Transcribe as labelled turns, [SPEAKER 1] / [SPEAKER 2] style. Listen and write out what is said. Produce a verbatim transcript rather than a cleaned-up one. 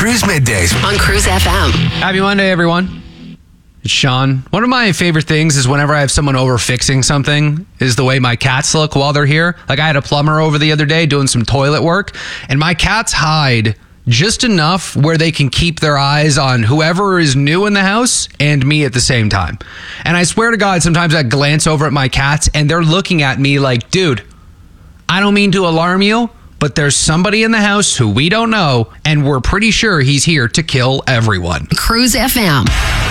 [SPEAKER 1] Cruise Middays
[SPEAKER 2] on Cruise F M.
[SPEAKER 3] Happy Monday, everyone. It's Sean. One of my favorite things is whenever I have someone over fixing something is the way my cats look while they're here. Like I had a plumber over the other day doing some toilet work, and my cats hide just enough where they can keep their eyes on whoever is new in the house and me at the same time. And I swear to God, sometimes I glance over at my cats and they're looking at me like, dude, I don't mean to alarm you, but there's somebody in the house who we don't know, and we're pretty sure he's here to kill everyone.
[SPEAKER 2] Cruise F M.